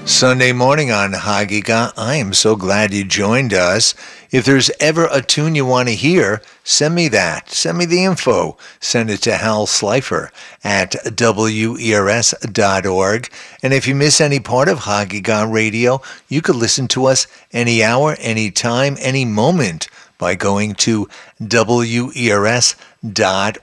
Sunday morning on Hagiga. I am so glad you joined us. If there's ever a tune you want to hear, send me that. Send me the info. Send it to Hal Slifer at WERS.org. And if you miss any part of Hagiga Radio, you could listen to us any hour, any time, any moment by going to WERS.org.